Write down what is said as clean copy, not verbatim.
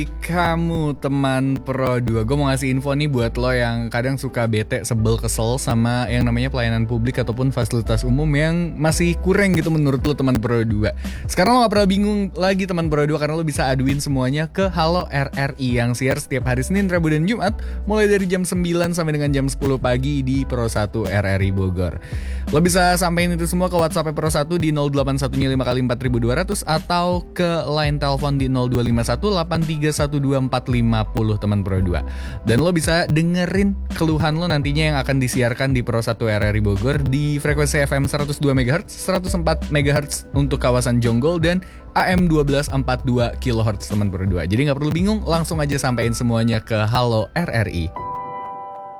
Kamu teman Pro 2, gue mau ngasih info nih buat lo yang kadang suka bete, sebel, kesel sama yang namanya pelayanan publik ataupun fasilitas umum yang masih kurang gitu menurut lo teman Pro 2. Sekarang lo gak perlu bingung lagi teman Pro 2 karena lo bisa aduin semuanya ke Halo RRI yang siar setiap hari Senin, Rabu, dan Jumat mulai dari jam 9 sampai dengan jam 10 pagi di Pro 1 RRI Bogor. Lo bisa sampein itu semua ke WhatsApp Pro 1 di 0815 kali 4200 atau ke line telepon di 0251 8312 teman Pro 2. Dan lo bisa dengerin keluhan lo nantinya yang akan disiarkan di Pro 1 RRI Bogor di frekuensi FM 102 MHz, 104 MHz untuk kawasan Jonggol dan AM 1242 kHz teman Pro 2. Jadi gak perlu bingung, langsung aja sampein semuanya ke Halo RRI.